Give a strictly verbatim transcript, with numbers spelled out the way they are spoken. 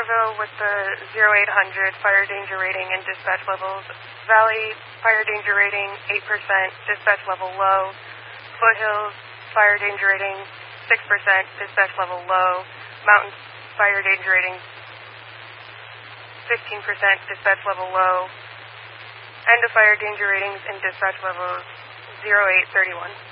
Starkville with the zero eight hundred fire danger rating and dispatch levels. Valley, fire danger rating eight percent, dispatch level low. Foothills, fire danger rating six percent, dispatch level low. Mountains, fire danger rating fifteen percent, dispatch level low. End of fire danger ratings and dispatch levels zero eight thirty-one.